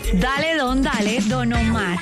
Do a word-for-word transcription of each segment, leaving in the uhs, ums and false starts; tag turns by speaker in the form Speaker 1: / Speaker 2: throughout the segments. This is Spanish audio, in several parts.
Speaker 1: Dale, don, dale, don Omar.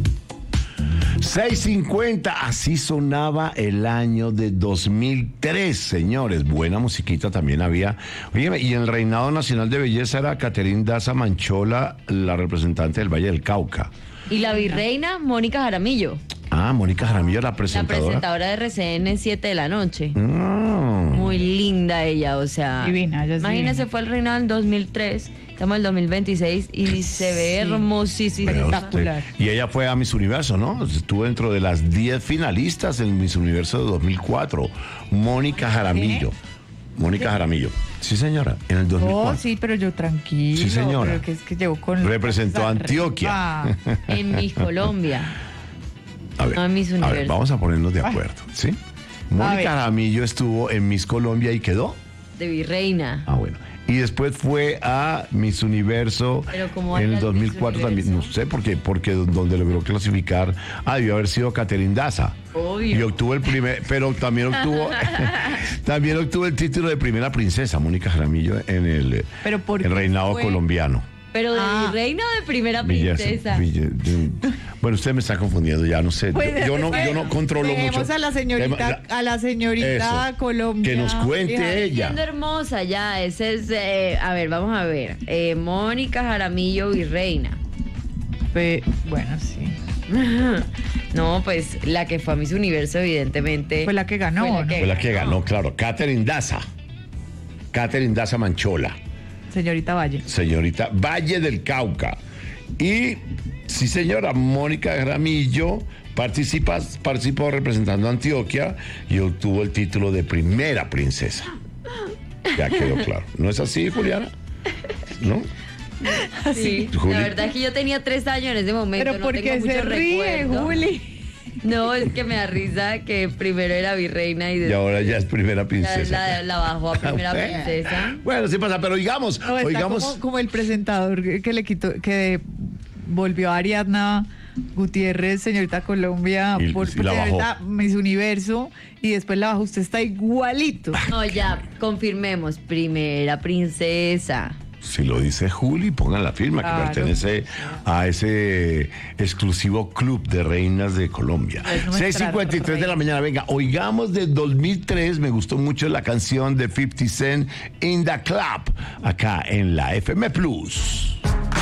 Speaker 2: seis cincuenta, así sonaba el año de dos mil tres, señores. Buena musiquita también había. Oye, y en el Reinado Nacional de Belleza era Caterine Daza Manchola, la representante del Valle del Cauca.
Speaker 3: Y la virreina, Mónica Jaramillo.
Speaker 2: Ah, Mónica Jaramillo, la
Speaker 3: La
Speaker 2: presentadora.
Speaker 3: presentadora de R C N siete de la noche.
Speaker 2: Mm.
Speaker 3: Muy linda ella, o sea.
Speaker 1: Divina, ella es
Speaker 3: imagínese,
Speaker 1: divina.
Speaker 3: fue el reinado en dos mil tres, estamos en el dos mil veintiséis y se ve hermosísima.
Speaker 2: Pero
Speaker 1: espectacular.
Speaker 2: usted- y ella fue a Miss Universo, ¿no? Estuvo dentro de las diez finalistas en Miss Universo de dos mil cuatro. Mónica Jaramillo. Mónica Jaramillo. Sí, señora, en el dos mil cuatro.
Speaker 1: Oh, sí, pero yo tranquilo.
Speaker 2: Sí, señora.
Speaker 1: Pero que es que llegó con...
Speaker 2: Representó a Antioquia.
Speaker 1: arriba.
Speaker 3: En Miss Colombia.
Speaker 2: A ver,
Speaker 3: Ah, Miss
Speaker 2: a ver,
Speaker 3: Universo.
Speaker 2: vamos a ponernos de acuerdo, ¿sí? Mónica
Speaker 1: ver.
Speaker 2: Jaramillo estuvo en Miss Colombia y quedó.
Speaker 3: De virreina.
Speaker 2: Ah, bueno. Y después fue a Miss Universo
Speaker 3: Pero ¿cómo
Speaker 2: en
Speaker 3: anda
Speaker 2: el
Speaker 3: el
Speaker 2: dos mil
Speaker 3: Miss
Speaker 2: cuatro también. No
Speaker 3: Universo?
Speaker 2: sé por qué, porque donde logró clasificar, ah, debió haber sido Caterine Daza.
Speaker 3: Obvio.
Speaker 2: Y obtuvo el primer, pero también obtuvo, también obtuvo el título de primera princesa, Mónica Jaramillo, en el,
Speaker 1: Pero ¿por
Speaker 2: el
Speaker 1: qué
Speaker 2: reinado
Speaker 1: fue?
Speaker 2: colombiano.
Speaker 3: Pero de
Speaker 1: Ah.
Speaker 3: virreina o de primera
Speaker 2: Villa-
Speaker 3: princesa.
Speaker 2: Villa- de- bueno, usted me está confundiendo, ya no sé.
Speaker 1: Pues,
Speaker 2: yo, yo no, yo no controlo
Speaker 1: Dejemos
Speaker 2: mucho.
Speaker 1: a la señorita,
Speaker 2: La-
Speaker 1: a la señorita
Speaker 2: Eso.
Speaker 1: Colombia.
Speaker 2: Que nos cuente
Speaker 1: Hija,
Speaker 2: ella.
Speaker 3: Siendo hermosa ya, ese es, eh, a ver, vamos a ver. Eh, Mónica Jaramillo, virreina.
Speaker 1: Pe- bueno, sí.
Speaker 3: No, pues la que fue a Miss Universo, evidentemente.
Speaker 1: Fue la que ganó,
Speaker 3: fue la
Speaker 1: ¿no?
Speaker 3: que
Speaker 2: Fue la que ganó, claro. Catherine Daza. Catherine Daza Manchola.
Speaker 1: Señorita Valle.
Speaker 2: Señorita Valle del Cauca. Y, sí, señora, Mónica Jaramillo participa, participó representando a Antioquia y obtuvo el título de primera princesa. Ya quedó claro. ¿No es así, Juliana? ¿No?
Speaker 3: Sí,
Speaker 2: Juli.
Speaker 3: la verdad es que yo tenía tres años en ese momento.
Speaker 1: Pero
Speaker 3: no
Speaker 1: porque
Speaker 3: tengo
Speaker 1: se
Speaker 3: mucho
Speaker 1: ríe,
Speaker 3: recuerdo.
Speaker 1: Juli.
Speaker 3: No, es que me da risa que primero era virreina y
Speaker 2: Y
Speaker 3: después
Speaker 2: ahora ya es primera
Speaker 3: la,
Speaker 2: princesa.
Speaker 3: la- la bajó a primera princesa.
Speaker 2: Bueno, sí pasa, pero digamos,
Speaker 1: No, está
Speaker 2: oigamos.
Speaker 1: como, como el presentador que que le quitó, que volvió a Ariadna Gutiérrez, señorita Colombia,
Speaker 2: Y-
Speaker 1: por,
Speaker 2: y
Speaker 1: por
Speaker 2: la bajó.
Speaker 1: señorita Miss Universo, y después la bajó. Usted está igualito.
Speaker 3: No, ya, confirmemos, primera princesa.
Speaker 2: Si lo dice Juli, pongan la firma,
Speaker 1: Claro.
Speaker 2: que pertenece a ese exclusivo club de reinas de Colombia.
Speaker 1: Es nuestra
Speaker 2: seis cincuenta y tres de la
Speaker 1: reina.
Speaker 2: mañana, venga, oigamos de dos mil tres, me gustó mucho la canción de cincuenta Cent, In the Club, acá en la F M Plus.